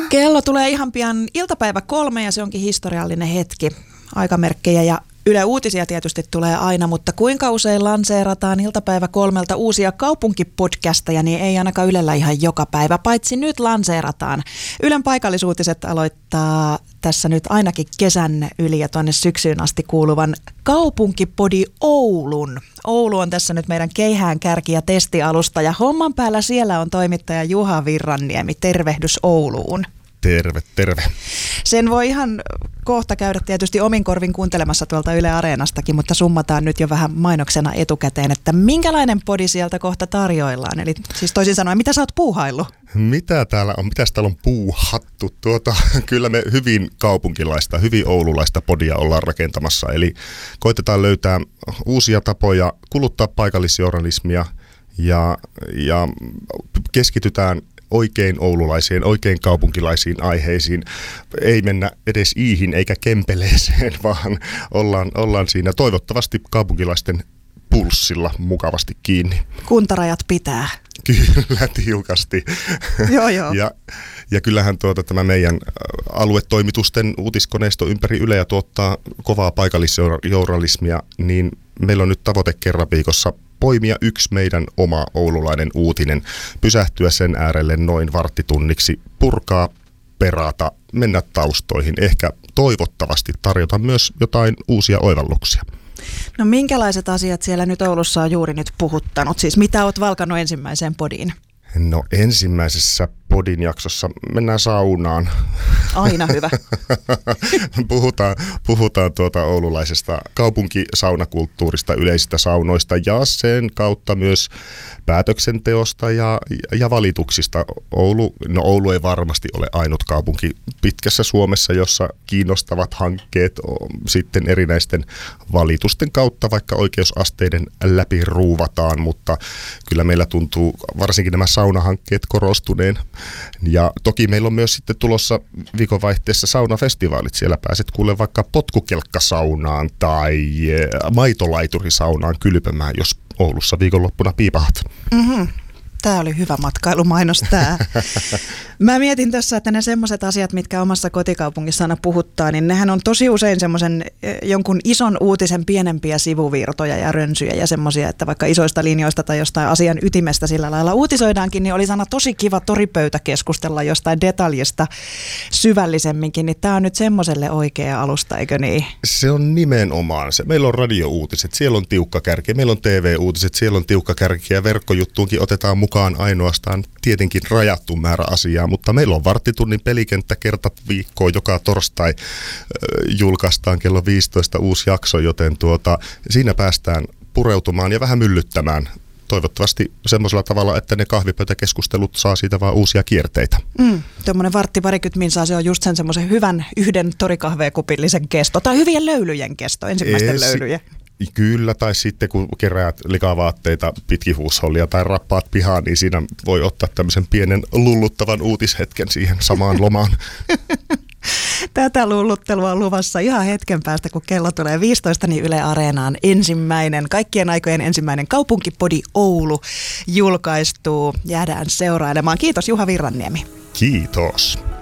Kello tulee ihan pian iltapäivä 3 ja se onkin historiallinen hetki. Aikamerkkejä ja Yle Uutisia tietysti tulee aina, mutta kuinka usein lanseerataan iltapäivä 3 uusia kaupunkipodcasteja, niin ei ainakaan Ylellä ihan joka päivä, paitsi nyt lanseerataan. Ylen paikallisuutiset aloittaa tässä nyt ainakin kesän yli ja tuonne syksyyn asti kuuluvan Kaupunkipodi Oulun. Oulu on tässä nyt meidän keihään kärki- ja testialusta ja homman päällä siellä on toimittaja Juha Virranniemi. Tervehdys Ouluun. Terve, terve. Sen voi ihan kohta käydä tietysti omin korvin kuuntelemassa tuolta Yle Areenastakin, mutta summataan nyt jo vähän mainoksena etukäteen, että minkälainen podi sieltä kohta tarjoillaan. Eli siis toisin sanoen, mitä sä oot puuhaillut? Mitäs täällä on puuhattu? Kyllä me hyvin kaupunkilaista, hyvin oululaista podia ollaan rakentamassa. Eli koitetaan löytää uusia tapoja kuluttaa paikallisjournalismia ja keskitytään oikein oululaisiin, oikein kaupunkilaisiin aiheisiin. Ei mennä edes iihin eikä kempeleeseen, vaan ollaan siinä toivottavasti kaupunkilaisten pulssilla mukavasti kiinni. Kuntarajat pitää. Kyllä, tiukasti. Joo. Ja kyllähän tämä meidän aluetoimitusten uutiskoneisto ympäri Yleä tuottaa kovaa paikallisjournalismia, niin meillä on nyt tavoite kerran viikossa poimia yksi meidän oma oululainen uutinen, pysähtyä sen äärelle noin varttitunniksi, purkaa, perata, mennä taustoihin, ehkä toivottavasti tarjota myös jotain uusia oivalluksia. No minkälaiset asiat siellä nyt Oulussa on juuri nyt puhuttanut? Siis mitä oot valkannut ensimmäiseen podiin? No ensimmäisessä podin jaksossa mennään saunaan. Aina hyvä. puhutaan oululaisesta kaupunkisaunakulttuurista, yleisistä saunoista ja sen kautta myös päätöksenteosta ja valituksista. Oulu ei varmasti ole ainut kaupunki pitkässä Suomessa, jossa kiinnostavat hankkeet sitten erinäisten valitusten kautta, vaikka oikeusasteiden läpi ruuvataan, mutta kyllä meillä tuntuu varsinkin nämä saunahankkeet korostuneen. Ja toki meillä on myös sitten tulossa viikonvaihteessa saunafestivaalit. Siellä pääset kuulemaan vaikka potkukelkkasaunaan tai maitolaiturisaunaan kylpemään, jos Oulussa viikonloppuna piipahat. Mm-hmm. Tämä oli hyvä matkailumainos tämä. Mä mietin tässä, että ne semmoiset asiat, mitkä omassa kotikaupungissa aina puhuttaa, niin nehän on tosi usein semmoisen jonkun ison uutisen pienempiä sivuvirtoja ja rönsyjä ja semmoisia, että vaikka isoista linjoista tai jostain asian ytimestä sillä lailla uutisoidaankin, niin olisi aina tosi kiva toripöytä keskustella jostain detaljista syvällisemminkin, niin tämä on nyt semmoiselle oikea alusta, eikö niin? Se on nimenomaan se. Meillä on radiouutiset, siellä on tiukka kärki, meillä on TV-uutiset, siellä on tiukka kärki ja verkkojuttuunkin otetaan mukaan ainoastaan tietenkin rajattu määrä asiaa, mutta meillä on varttitunnin pelikenttä kerta viikkoa, joka torstai julkaistaan kello 15 uusi jakso, joten siinä päästään pureutumaan ja vähän myllyttämään. Toivottavasti semmoisella tavalla, että ne kahvipöytäkeskustelut saa siitä vaan uusia kierteitä. Tuommoinen vartti parikymmentä minsaa, se on just sen semmoisen hyvän yhden torikahveekupillisen kesto, tai hyvien löylyjen kesto, ensimmäisten löylyjen. Kyllä, tai sitten kun keräät likavaatteita, pitkihuushollia tai rappaat pihaan, niin siinä voi ottaa tämmöisen pienen lulluttavan uutishetken siihen samaan lomaan. Tätä lulluttelua on luvassa ihan hetken päästä, kun kello tulee 15, niin Yle Areenaan kaikkien aikojen ensimmäinen Kaupunkipodi Oulu julkaistuu. Jäädään seurailemaan. Kiitos Juha Virranniemi. Kiitos.